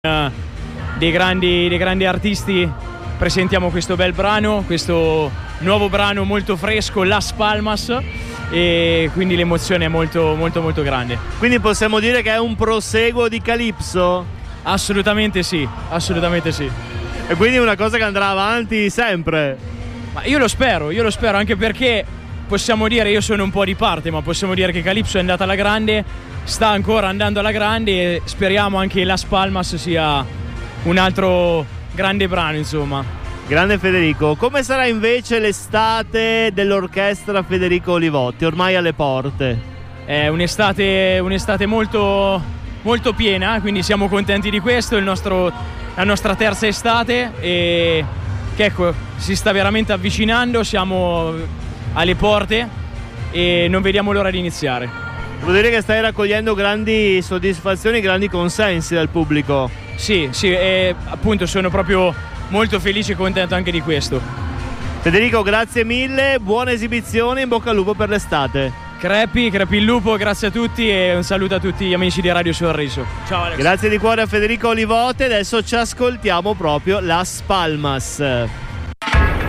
dei grandi artisti presentiamo questo bel brano, questo nuovo brano molto fresco, Las Palmas, e quindi l'emozione è molto grande. Quindi possiamo dire che è un proseguo di Calypso? Assolutamente sì, assolutamente sì. E quindi è una cosa che andrà avanti sempre? Ma io lo spero, anche perché possiamo dire, io sono un po' di parte, ma possiamo dire che Calypso è andata alla grande, sta ancora andando alla grande e speriamo anche Las Palmas sia un altro grande brano, insomma. Grande Federico. Come sarà invece l'estate dell'orchestra Federico Olivotti, ormai alle porte? È un'estate molto piena, quindi siamo contenti di questo, la nostra terza estate, e che ecco, si sta veramente avvicinando, siamo alle porte e non vediamo l'ora di iniziare. Devo dire che stai raccogliendo grandi soddisfazioni, grandi consensi dal pubblico. Sì, e appunto sono proprio molto felice e contento anche di questo. Federico, grazie mille, buona esibizione, in bocca al lupo per l'estate. Crepi il lupo, grazie a tutti e un saluto a tutti gli amici di Radio Sorriso. Ciao Alex. Grazie di cuore a Federico Olivotti, adesso ci ascoltiamo proprio Las Palmas.